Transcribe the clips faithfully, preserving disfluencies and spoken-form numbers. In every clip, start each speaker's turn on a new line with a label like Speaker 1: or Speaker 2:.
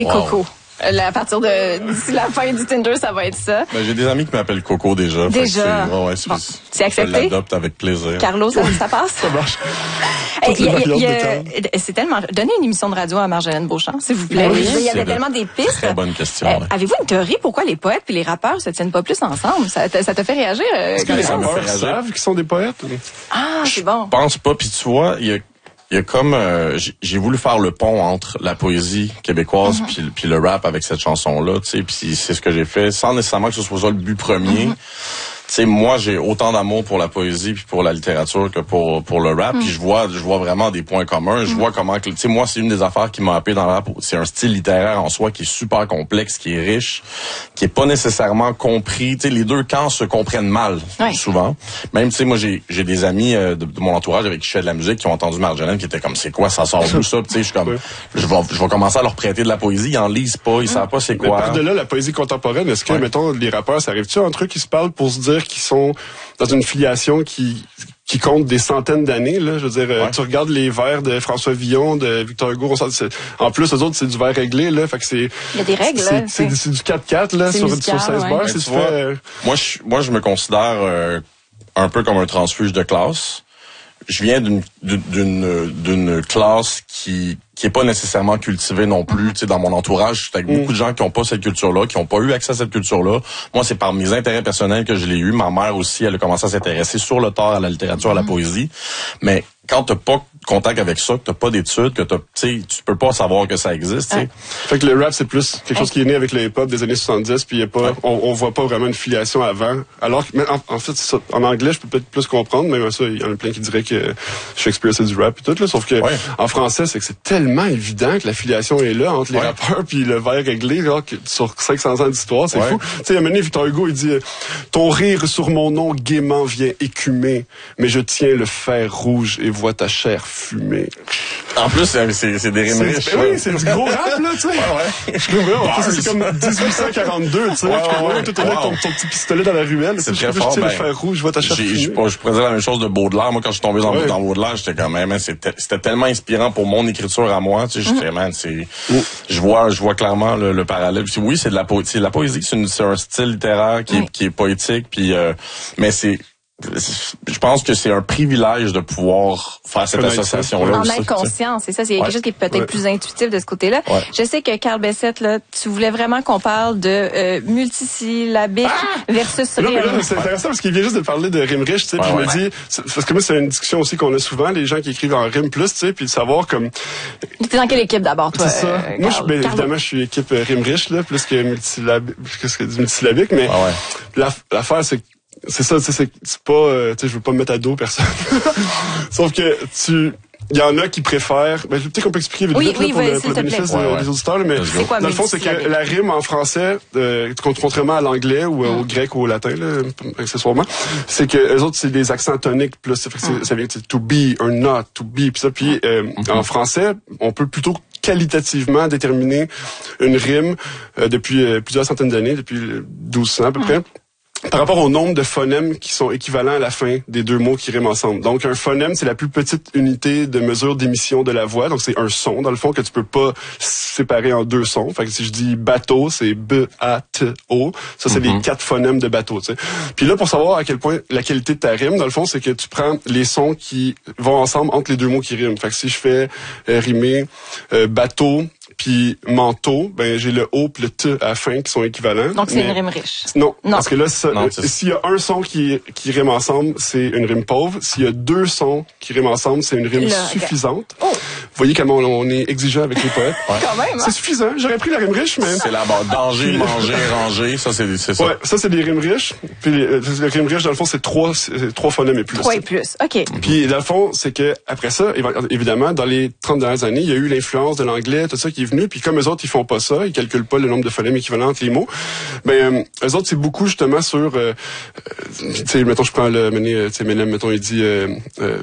Speaker 1: Wow. Coco. Là, à partir de d'ici la fin du Tinder, ça va être ça.
Speaker 2: Ben, j'ai des amis qui m'appellent Coco déjà.
Speaker 1: Déjà.
Speaker 2: C'est, ouais, ouais, c'est,
Speaker 1: bon, c'est accepté.
Speaker 2: Je l'adopte avec plaisir.
Speaker 1: Carlo, ça, ça passe?
Speaker 3: Ça marche.
Speaker 1: Hey, y a, y a, c'est tellement. Donnez une émission de radio à Marjolaine Beauchamp, s'il vous plaît. Oui, il y avait tellement des pistes.
Speaker 2: Très bonne question.
Speaker 1: Euh, avez-vous une théorie pourquoi les poètes et les rappeurs se tiennent pas plus ensemble? Ça, ça te fait réagir? Euh,
Speaker 3: Est-ce que les rappeurs savent qu'ils sont des poètes?
Speaker 1: Ah, c'est bon.
Speaker 2: Je pense pas. Puis tu vois, il y a Il y a comme euh, j'ai voulu faire le pont entre la poésie québécoise puis mm-hmm. puis le rap avec cette chanson là, tu sais, puis c'est ce que j'ai fait sans nécessairement que ce soit ça le but premier. Mm-hmm. Tu sais, moi j'ai autant d'amour pour la poésie puis pour la littérature que pour pour le rap, mm-hmm. puis je vois je vois vraiment des points communs, je mm-hmm. vois comment que tu sais moi c'est une des affaires qui m'a happé dans le rap, c'est un style littéraire en soi qui est super complexe, qui est riche, qui est pas nécessairement compris, tu sais les deux camps se comprennent mal ouais. souvent. Même tu sais moi j'ai j'ai des amis euh, de, de mon entourage avec qui je fais de la musique qui ont entendu Marjolaine qui étaient comme c'est quoi ça sort d'où ça, tu sais je suis comme je vais je vais commencer à leur prêter de la poésie, ils en lisent pas, ils savent pas c'est quoi.
Speaker 3: Mais par de là la poésie contemporaine, est-ce que ouais. mettons les rappeurs ça arrive-tu un truc qui se parlent pour se dire qu'ils sont dans une filiation qui qui compte des centaines d'années là, je veux dire ouais. tu regardes les vers de François Villon, de Victor Hugo, on sent, en plus eux autres c'est du vers réglé là, fait que c'est
Speaker 1: il y a des règles
Speaker 3: c'est,
Speaker 1: là,
Speaker 3: c'est, c'est, c'est du quatre quatre là sur, musical, sur seize ouais. bars, c'est tu
Speaker 2: vois,
Speaker 3: fais, euh...
Speaker 2: moi je moi je me considère euh, un peu comme un transfuge de classe. Je viens d'une d'une d'une classe qui qui est pas nécessairement cultivée non plus, tu sais dans mon entourage, je suis avec mm. beaucoup de gens qui ont pas cette culture-là, qui ont pas eu accès à cette culture-là. Moi, c'est par mes intérêts personnels que je l'ai eu. Ma mère aussi, elle a commencé à s'intéresser sur le tard à la littérature, à la poésie. Mais quand t'as pas contact avec ça, que t'as pas d'études, que t'as, tu sais, tu peux pas savoir que ça existe, tu sais.
Speaker 3: Fait que le rap, c'est plus quelque chose qui est né avec le hip-hop des années soixante-dix, puis y a pas, ouais. on, on voit pas vraiment une filiation avant. Alors que, en, en fait, ça, en anglais, je peux peut-être plus comprendre, même ça, il y en a plein qui diraient que Shakespeare, c'est du rap et tout, là. Sauf que, ouais. en français, c'est que c'est tellement évident que la filiation est là entre les ouais. rappeurs puis le vers réglé, là, que sur cinq cents ans d'histoire, c'est ouais. fou. Tu sais, à un moment donné, Victor Hugo, il dit, ton rire sur mon nom gaiement vient écumer, mais je tiens le fer rouge et vois ta chair fumer.
Speaker 2: En plus, c'est, c'est, c'est des rimes riches.
Speaker 3: Oui, c'est du gros rap, là, tu sais. Ouais, ouais. Je trouve, en plus, c'est comme dix-huit cent quarante-deux, tu sais. Ouais, ouais, ouais, tout est là avec ton, ton petit pistolet dans la ruelle.
Speaker 2: C'est très fort.
Speaker 3: Je tiens
Speaker 2: ben,
Speaker 3: le fer rouge, je vois ta chair fumer. Je,
Speaker 2: je pourrais dire la même chose de Baudelaire. Moi, quand je suis tombé dans, ouais. dans Baudelaire, j'étais quand même, c'était, c'était tellement inspirant pour mon écriture à moi, tu sais. J'étais, man, c'est, mm. je vois, je vois clairement le, le parallèle. Puis oui, c'est de la poésie. La poésie, c'est, une, c'est un style littéraire qui, mm. est, qui est poétique, puis, euh, mais c'est, je pense que c'est un privilège de pouvoir faire cette association-là.
Speaker 1: En être conscient, c'est ça. C'est ouais. quelque chose qui est peut-être ouais. plus intuitif de ce côté-là. Ouais. Je sais que Carl Bessette, là, tu voulais vraiment qu'on parle de euh, multisyllabique ah! versus rime.
Speaker 3: Là, là, c'est intéressant parce qu'il vient juste de parler de rime riche, tu sais. Ouais, puis ouais. je me dis, parce que moi, c'est une discussion aussi qu'on a souvent, les gens qui écrivent en rime plus, tu sais, puis de savoir comme.
Speaker 1: T'es dans quelle équipe d'abord, toi?
Speaker 3: C'est ça. Euh, moi, je, ben, évidemment, je suis équipe euh, rime riche, là, plus que multisyllabique, plus que du multisyllabique, mais ah ouais. la, l'affaire, c'est que c'est ça, c'est, c'est pas, euh, tu sais, je veux pas me mettre à dos personne. Sauf que tu, il y en a qui préfèrent, ben, peut-être qu'on peut expliquer vite,
Speaker 1: oui,
Speaker 3: vite,
Speaker 1: oui,
Speaker 3: là, pour,
Speaker 1: oui,
Speaker 3: le, pour le bénéfice ouais, ouais. des auditeurs, là, mais
Speaker 1: quoi,
Speaker 3: dans le fond, c'est que la rime en français, euh, contrairement à l'anglais ou mm. au grec ou au latin, là, accessoirement, c'est que les autres, c'est des accents toniques plus, ça, fait que mm. ça vient de to be or not, to be, pis ça, puis euh, mm-hmm. en français, on peut plutôt qualitativement déterminer une rime euh, depuis euh, plusieurs centaines d'années, depuis douze cents à peu mm. près. Par rapport au nombre de phonèmes qui sont équivalents à la fin des deux mots qui riment ensemble. Donc, un phonème, c'est la plus petite unité de mesure d'émission de la voix. Donc, c'est un son, dans le fond, que tu peux pas séparer en deux sons. Fait que si je dis bateau, c'est B A T O. Ça, c'est mm-hmm. les quatre phonèmes de bateau, tu sais. Puis là, pour savoir à quel point la qualité de ta rime, dans le fond, c'est que tu prends les sons qui vont ensemble entre les deux mots qui riment. Fait que si je fais euh, rimer euh, bateau, puis manteau, ben j'ai le O puis le T à la fin qui sont équivalents.
Speaker 1: Donc c'est mais, une rime riche.
Speaker 3: Non, non. Parce que là, ça, non, s'il y a un son qui qui rime ensemble, c'est une rime pauvre. S'il y a deux sons qui riment ensemble, c'est une rime là, suffisante. Okay. Oh. Vous voyez comment on, on est exigeant avec les poètes.
Speaker 1: Ouais. Quand même. Hein?
Speaker 3: C'est suffisant. J'aurais pris la rime riche, mais
Speaker 2: c'est la base. Danger, manger, ranger, ça c'est c'est ça.
Speaker 3: Ouais, ça c'est des rimes riches. Puis les, les rimes riches dans le fond c'est trois c'est trois phonèmes et plus.
Speaker 1: Trois et plus. OK.
Speaker 3: Mm-hmm. Puis dans le fond, c'est que après ça, évidemment, dans les trente dernières années, il y a eu l'influence de l'anglais, tout ça qui est venu, puis comme eux autres ils font pas ça, ils calculent pas le nombre de phonèmes équivalents entre les mots. Ben euh, eux autres c'est beaucoup justement sur euh, tu sais mettons je prends le mené tu sais Menem mettons il dit euh, euh,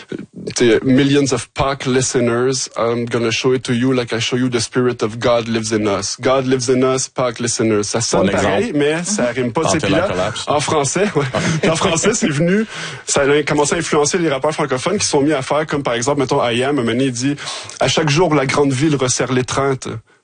Speaker 3: tu sais millions of P A C listeners, I'm gonna show it to you like I show you the spirit of God lives in us. God lives in us, P A C listeners. Ça sonne bon pareil, mais ça rime pas. Mm-hmm. Puis là, en français, ouais. En français, c'est venu, ça a commencé à influencer les rappeurs francophones qui sont mis à faire comme par exemple, mettons I Am, un moment il dit à chaque jour la grande ville resserre l'étreinte.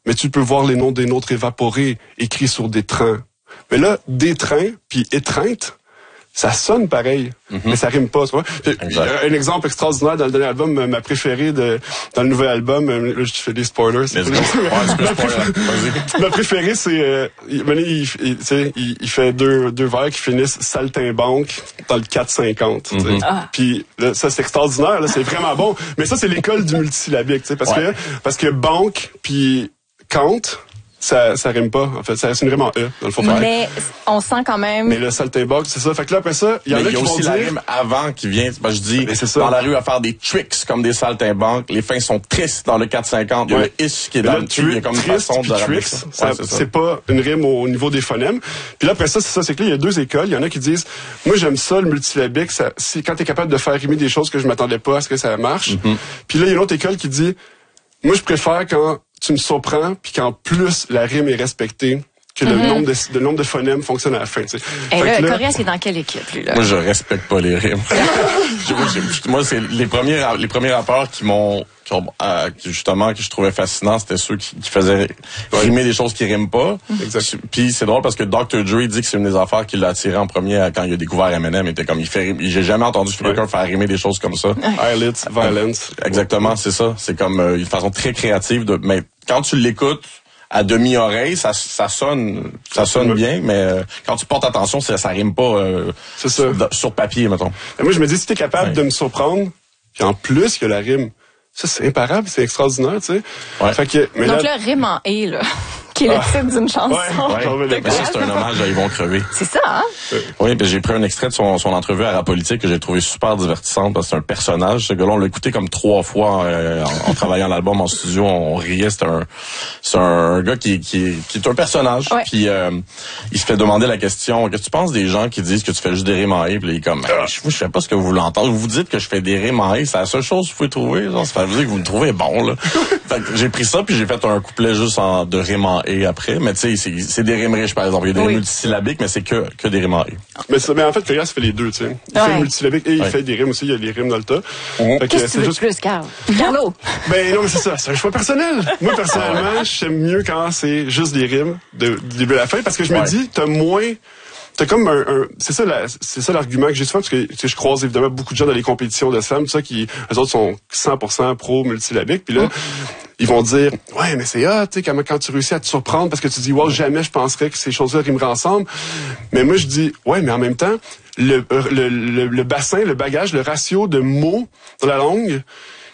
Speaker 3: mais tu peux voir les noms des nôtres évaporés, écrits sur des trains. Mais là, des trains, puis étreinte, ça sonne pareil, mm-hmm. mais ça rime pas, tu vois. Un exemple extraordinaire dans le dernier album, ma préférée de, dans le nouvel album, là, je te fais des spoilers. C'est ouais, ma, préférée, ma préférée, c'est, euh, il, il, il, il, il fait deux, deux vers qui finissent saltimbanque dans le quatre cinquante. Mm-hmm. Ah. Puis là, ça, c'est extraordinaire, là, c'est vraiment bon. Mais ça, c'est l'école du multisyllabique, tu sais, parce ouais. que, parce que banque puis Kant, Ça, ça rime pas, en fait. Ça reste une rime en E, dans le fond.
Speaker 1: Mais on sent quand même...
Speaker 3: Mais le saltimbanque, c'est ça. Fait que là, après ça, il y en a qui vont dire...
Speaker 2: il y a aussi la rime avant qui vient. Ben, je dis, dans la rue, à faire des tricks comme des saltimbanques. Les fins sont tristes dans le quatre cinquante. Il y a ouais. le ish qui est dans le truc. Il y a comme une façon de ramener ça.
Speaker 3: ça ouais, c'est, c'est pas une rime au niveau des phonèmes. Puis là, après ça, c'est ça. C'est que là, il y a deux écoles. Il y en a qui disent, moi, j'aime ça, le multisyllabique. Ça, si, quand t'es capable de faire rimer des choses que je m'attendais pas à ce que ça marche. Mm-hmm. Puis là, il y a une autre école qui dit, moi, je préfère quand tu me surprends, puis qu'en plus, la rime est respectée, que le, mm-hmm. nombre de, le nombre de phonèmes fonctionne à la fin. Tu sais.
Speaker 1: Et là, là Coréas, c'est dans quelle équipe, lui, là?
Speaker 2: Moi, je respecte pas les rimes. moi, moi, c'est les premiers, les premiers rappeurs qui m'ont, qui ont, euh, justement, que je trouvais fascinant, c'était ceux qui, qui faisaient rimer des choses qui riment pas. Mm-hmm. Puis c'est drôle parce que docteur Dre dit que c'est une des affaires qui l'a attiré en premier quand il a découvert Eminem. Il était comme, il fait, j'ai jamais entendu quelqu'un ouais. faire rimer des choses comme ça.
Speaker 3: Eyelids, violence.
Speaker 2: Exactement, c'est ça. C'est comme euh, une façon très créative de, mais quand tu l'écoutes, à demi-oreille, ça, ça sonne, ça sonne bien, mais euh, quand tu portes attention, ça, ça rime pas euh,
Speaker 3: c'est ça.
Speaker 2: Sur, sur papier, mettons.
Speaker 3: Et moi, je me dis, si t'es capable ouais. de me surprendre, puis en plus que la rime, ça, c'est imparable, c'est extraordinaire, tu sais.
Speaker 2: Ouais.
Speaker 3: Fait que, mais
Speaker 1: donc
Speaker 3: là,
Speaker 1: là, rime en « et », là, qui est le ah. titre d'une chanson.
Speaker 3: Ouais,
Speaker 2: ouais. Mais ça, c'est un hommage à Ils vont crever.
Speaker 1: C'est ça, hein?
Speaker 2: Oui, puis j'ai pris un extrait de son, son entrevue à Rapolitique que j'ai trouvé super divertissante parce que c'est un personnage. Ce gars-là, on l'a écouté comme trois fois euh, en, en travaillant l'album en studio. On riait. C'est un, c'est un gars qui, qui, qui est un personnage. Ouais. Puis euh, il se fait demander la question, qu'est-ce que tu penses des gens qui disent que tu fais juste des rimes en et? Puis là, il est comme, hey, je, je sais pas ce que vous voulez entendre. Vous dites que je fais des rimes en et. C'est la seule chose que vous pouvez trouver. Genre, ça veut dire que vous me trouvez bon, là. Fait que j'ai pris ça puis j'ai fait un couplet juste en, de rimes en et après. Mais tu sais, c'est, c'est des rimes riches, par exemple. Il y a des oui. rimes multisyllabiques, mais c'est que, que des rimes en et.
Speaker 3: Mais, mais en fait, Coréas fait les deux, tu sais. Il ouais. fait le multisyllabique et il ouais. fait des rimes aussi. Il y a des rimes dans le tas.
Speaker 1: Mmh. Qu'est-ce que, que tu veux juste... plus, Carl? Carlo?
Speaker 3: Ben non, mais c'est ça. C'est un choix personnel. Moi, personnellement, j'aime mieux quand c'est juste des rimes de, du début à la fin parce que je ouais. me dis, t'as moins... T'as comme un, un c'est ça la, c'est ça l'argument que j'ai souvent parce que tu sais, je croise évidemment beaucoup de gens dans les compétitions de slam, tout ça qui eux autres sont cent pour cent pro multisyllabique puis là mmh. ils vont dire ouais mais c'est ah tu sais quand, quand tu réussis à te surprendre parce que tu dis wow jamais je penserais que ces choses-là rimeraient ensemble. Mais moi je dis ouais mais en même temps le le, le, le bassin, le bagage, le ratio de mots dans la langue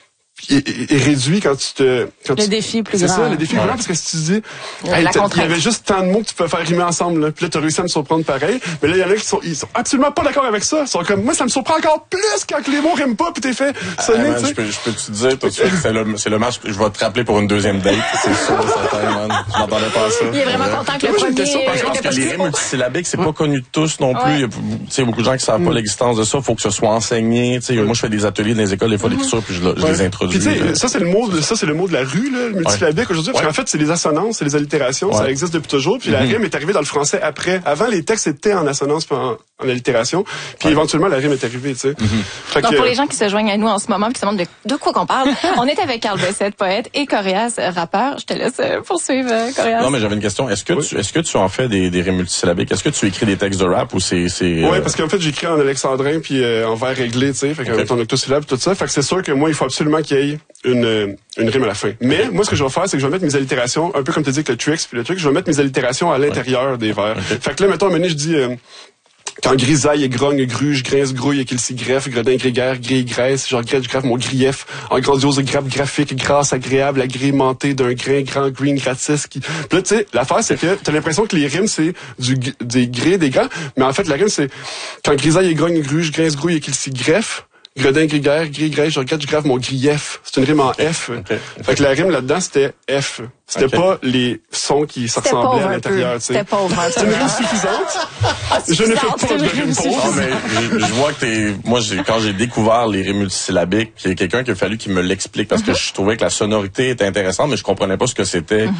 Speaker 3: Est, est réduit quand tu te... Quand
Speaker 1: le
Speaker 3: tu,
Speaker 1: défi plus
Speaker 3: c'est
Speaker 1: grand.
Speaker 3: C'est ça, le défi ouais. plus grand, parce que si tu dis... Hey, il y avait juste tant de mots que tu peux faire rimer ensemble, là. Puis là, tu as réussi à me surprendre pareil. Mais là, il y en a qui sont, ils sont absolument pas d'accord avec ça. Ils sont comme, moi, ça me surprend encore plus quand les mots riment pas, puis t'es fait sonner,
Speaker 2: ah, man, je peux, je peux te dire tout de suite, c'est le, c'est le match, je vais te rappeler pour une deuxième date. C'est sûr, certain, man. Je m'attendais pas à ça.
Speaker 1: Il est vraiment euh, content que le premier...
Speaker 2: Je pense que les rimes multisyllabiques, c'est pas connu de tous non plus. Il y a, tu sais, beaucoup de gens qui savent pas l'existence de ça. Faut que ce soit enseigné. Tu sais, moi, je fais des ateliers dans les écoles, des fois, d'écriture, puis je les introduis.
Speaker 3: Ça, c'est le mot de, ça, c'est le mot de la rue, là, le multisyllabique ouais. aujourd'hui. Parce ouais. qu'en fait, c'est les assonances, c'est les allitérations. Ouais. Ça existe depuis toujours. Puis mm-hmm. la rime est arrivée dans le français après. Avant, les textes étaient en assonance puis en, en allitération. Puis ouais. éventuellement, la rime est arrivée, tu sais.
Speaker 1: Mm-hmm. Donc, que, pour les gens qui se joignent à nous en ce moment puis qui se demandent de, de quoi qu'on parle, on est avec Carl Bessette, poète, et Coréas, rappeur. Je te laisse poursuivre, Coréas.
Speaker 2: Non, mais j'avais une question. Est-ce que oui. tu, est-ce que tu en fais des, des rimes multisyllabiques? Est-ce que tu écris des textes de rap ou c'est, c'est,
Speaker 3: Oui, euh... parce qu'en fait, j'écris en alexandrin puis euh, en vers réglé, tu sais. Fait qu'en okay. octosyllabe tout ça. Fait que c'est sûr que moi, il faut absolument qu'il y ait une, une rime à la fin. Mais moi, ce que je vais faire, c'est que je vais mettre mes allitérations, un peu comme tu dis avec le tricks puis le truc, je vais mettre mes allitérations à l'intérieur ouais. des vers. Okay. Fait que là, mettons, à un moment donné, je dis euh, quand grisaille et grogne, gruge, grince, grouille et qu'il s'y greffe, gredin, grégaire, grille, graisse, je regrette, je greffe mon grief, en grandiose grappe graphique, grâce agréable, agrémentée d'un grain, grand, green, gratis. Qui... Puis là, tu sais, l'affaire, c'est que t'as l'impression que les rimes, c'est du, des grés, des gras, mais en fait, la rime, c'est quand grisaille et grogne, gruge, grince, grouille et qu'il s'y greffe, Gredin, Grégaire, Gris, Grèche, je regarde, je grave mon grief. C'est une rime en F. Okay. Fait que la rime là-dedans, c'était F. C'était okay. pas les sons qui se ressemblaient à l'intérieur, tu sais.
Speaker 1: C'était pauvre,
Speaker 3: c'est une rime suffisante. Je ne fais pas de rime pauvre.
Speaker 2: mais je, je vois que t'es, moi, j'ai, quand j'ai découvert les rimes multisyllabiques, il y a quelqu'un qui a fallu qu'il me l'explique parce mm-hmm. que je trouvais que la sonorité était intéressante, mais je comprenais pas ce que c'était. Mm-hmm.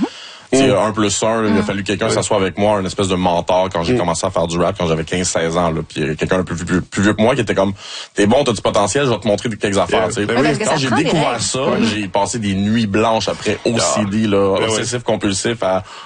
Speaker 2: Tu sais, un plus un, mm. il a fallu que quelqu'un s'assoie avec moi, une espèce de mentor quand j'ai mm. commencé à faire du rap, quand j'avais quinze seize ans, là. Puis quelqu'un un peu plus, plus, plus vieux que moi qui était comme, t'es bon, t'as du potentiel, je vais te montrer quelques affaires, yeah. tu sais.
Speaker 3: Ben
Speaker 1: oui.
Speaker 2: Quand j'ai découvert ça, ouais. j'ai passé des nuits blanches après O C D, là, ben obsessif, ouais. compulsif, à